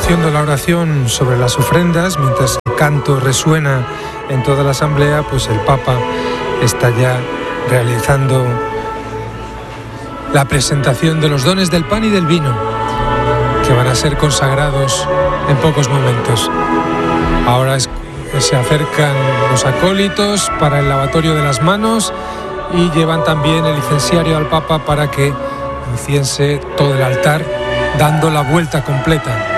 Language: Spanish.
conduciendo la oración sobre las ofrendas, mientras el canto resuena en toda la asamblea, pues el Papa está ya realizando la presentación de los dones del pan y del vino, que van a ser consagrados en pocos momentos. Ahora se acercan los acólitos para el lavatorio de las manos y llevan también el incenciario al Papa para que inciense todo el altar, dando la vuelta completa.